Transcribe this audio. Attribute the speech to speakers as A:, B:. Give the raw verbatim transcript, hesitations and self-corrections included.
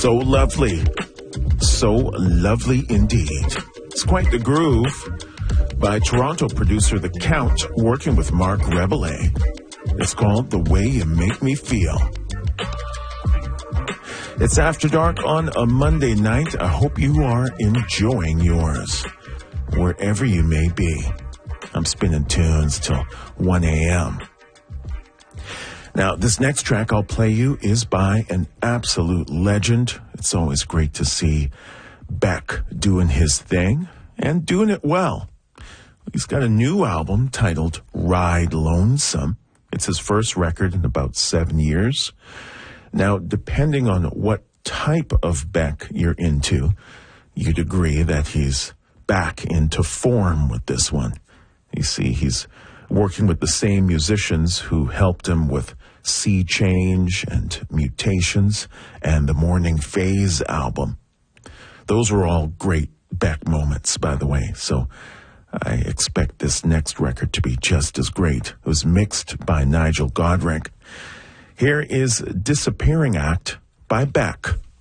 A: So lovely. So lovely indeed. It's quite the groove by Toronto producer The Count working with Mark Rebellet. It's called The Way You Make Me Feel. It's After Dark on a Monday night. I hope you are enjoying yours, wherever you may be. I'm spinning tunes till one a.m. Now, this next track I'll play you is by an absolute legend. It's always great to see Beck doing his thing and doing it well. He's got a new album titled Ride Lonesome. It's his first record in about seven years. Now, depending on what type of Beck you're into, you'd agree that he's back into form with this one. You see, he's working with the same musicians who helped him with Sea Change and Mutations and the Morning Phase album. Those were all great Beck moments, by the way, so I expect this next record to be just as great. It was mixed by Nigel Godrich. Here is Disappearing Act by Beck.